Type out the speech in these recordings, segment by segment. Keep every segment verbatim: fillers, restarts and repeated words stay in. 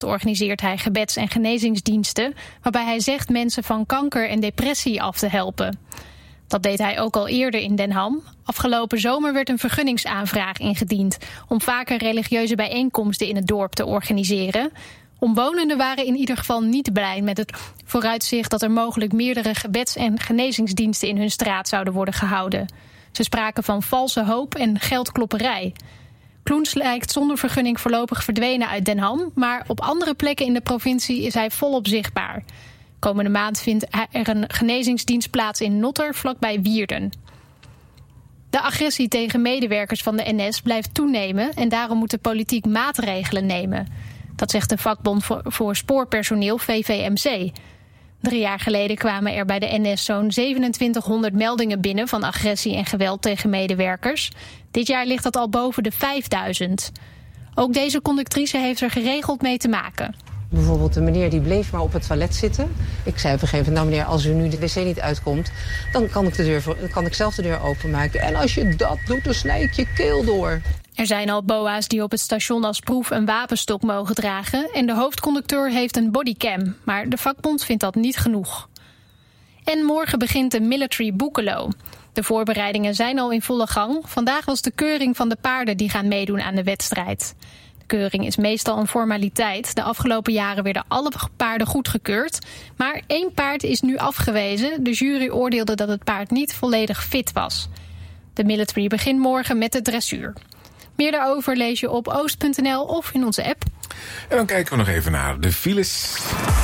organiseert hij gebeds- en genezingsdiensten, waarbij hij zegt mensen van kanker en depressie af te helpen. Dat deed hij ook al eerder in Den Ham. Afgelopen zomer werd een vergunningsaanvraag ingediend om vaker religieuze bijeenkomsten in het dorp te organiseren. Omwonenden waren in ieder geval niet blij met het vooruitzicht dat er mogelijk meerdere gebeds- en genezingsdiensten in hun straat zouden worden gehouden. Ze spraken van valse hoop en geldklopperij. Kloens lijkt zonder vergunning voorlopig verdwenen uit Den Ham, maar op andere plekken in de provincie is hij volop zichtbaar. Komende maand vindt er een genezingsdienst plaats in Notter, vlakbij Wierden. De agressie tegen medewerkers van de N S blijft toenemen en daarom moet de politiek maatregelen nemen. Dat zegt de vakbond voor spoorpersoneel V V M C. Drie jaar geleden kwamen er bij de N S zo'n zevenentwintighonderd meldingen binnen van agressie en geweld tegen medewerkers. Dit jaar ligt dat al boven de vijfduizend. Ook deze conductrice heeft er geregeld mee te maken. Bijvoorbeeld de meneer die bleef maar op het toilet zitten. Ik zei op een gegeven moment, nou meneer, als u nu de wc niet uitkomt, dan kan ik, de deur, dan kan ik zelf de deur openmaken. En als je dat doet, dan snij ik je keel door. Er zijn al B O A's die op het station als proef een wapenstok mogen dragen en de hoofdconducteur heeft een bodycam, maar de vakbond vindt dat niet genoeg. En morgen begint de Military Boekelo. De voorbereidingen zijn al in volle gang. Vandaag was de keuring van de paarden die gaan meedoen aan de wedstrijd. De keuring is meestal een formaliteit. De afgelopen jaren werden alle paarden goedgekeurd. Maar één paard is nu afgewezen. De jury oordeelde dat het paard niet volledig fit was. De Military begint morgen met de dressuur. Meer daarover lees je op oost punt n l of in onze app. En dan kijken we nog even naar de files.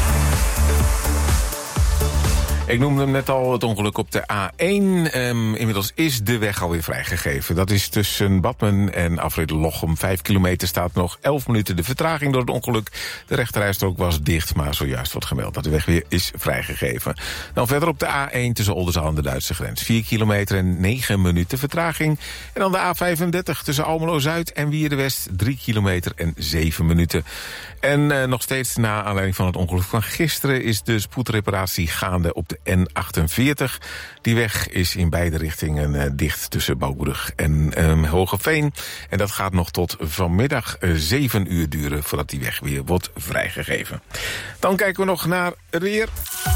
Ik noemde hem net al, het ongeluk op de A één. Um, inmiddels is de weg alweer vrijgegeven. Dat is tussen Badmen en afrit Lochem. Vijf kilometer staat nog elf minuten de vertraging door het ongeluk. De rechterrijstrook was dicht, maar zojuist wordt gemeld dat de weg weer is vrijgegeven. Dan verder op de A één tussen Oldenzaal en de Duitse grens. Vier kilometer en negen minuten vertraging. En dan de A vijfendertig tussen Almelo-Zuid en Wierde-West. Drie kilometer en zeven minuten. En uh, nog steeds na aanleiding van het ongeluk van gisteren is de spoedreparatie gaande op de N achtenveertig. Die weg is in beide richtingen uh, dicht tussen Bouwbrug en um, Hogeveen. En dat gaat nog tot vanmiddag uh, zeven uur duren voordat die weg weer wordt vrijgegeven. Dan kijken we nog naar het weer.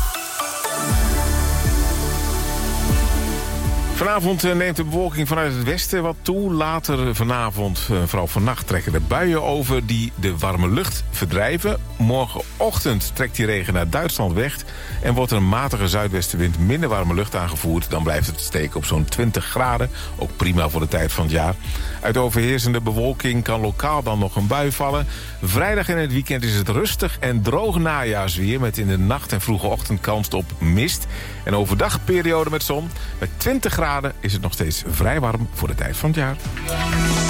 Vanavond neemt de bewolking vanuit het westen wat toe. Later vanavond, vooral vannacht, trekken de buien over die de warme lucht verdrijven. Morgenochtend trekt die regen naar Duitsland weg en wordt er een matige zuidwestenwind minder warme lucht aangevoerd. Dan blijft het steken op zo'n twintig graden. Ook prima voor de tijd van het jaar. Uit overheersende bewolking kan lokaal dan nog een bui vallen. Vrijdag en het weekend is het rustig en droog najaarsweer met in de nacht en vroege ochtend kans op mist. En overdag periode met zon. Met twintig graden is het nog steeds vrij warm voor de tijd van het jaar.